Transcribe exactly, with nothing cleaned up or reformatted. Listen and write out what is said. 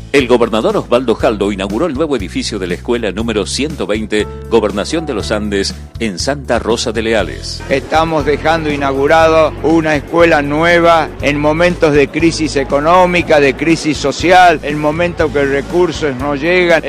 El gobernador Osvaldo Jaldo inauguró el nuevo edificio de la escuela número ciento veinte, Gobernación de los Andes, en Santa Rosa de Leales. Estamos dejando inaugurado una escuela nueva en momentos de crisis económica, de crisis social, en momentos que recursos no llegan.